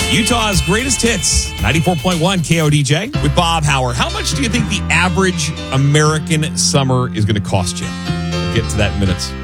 Utah's greatest hits, 94.1 KODJ with Bob Hauer. How much do you think the average American summer is going to cost you? We'll get to that in minutes.